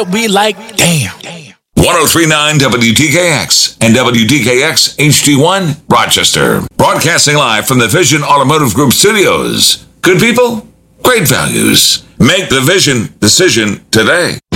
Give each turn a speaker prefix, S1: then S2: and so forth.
S1: We like, damn.
S2: 1039 WDKX and WDKX HD1 Rochester. Broadcasting live from the Vision Automotive Group studios. Good people, great values. Make the Vision decision today.